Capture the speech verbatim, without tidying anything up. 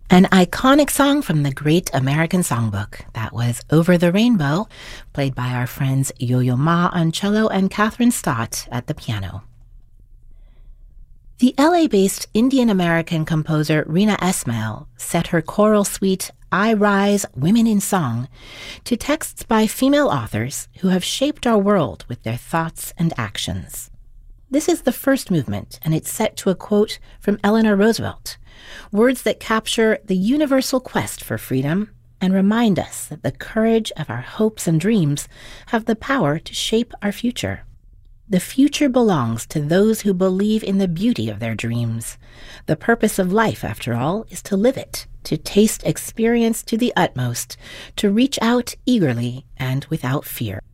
An iconic song from the Great American Songbook. That was Over the Rainbow, played by our friends Yo-Yo Ma on cello and Catherine Stott at the piano. The L A-based Indian-American composer Rina Esmail set her choral suite I Rise, Women in Song to texts by female authors who have shaped our world with their thoughts and actions. This is the first movement, and it's set to a quote from Eleanor Roosevelt, words that capture the universal quest for freedom and remind us that the courage of our hopes and dreams have the power to shape our future. The future belongs to those who believe in the beauty of their dreams. The purpose of life, after all, is to live it, to taste experience to the utmost, to reach out eagerly and without fear.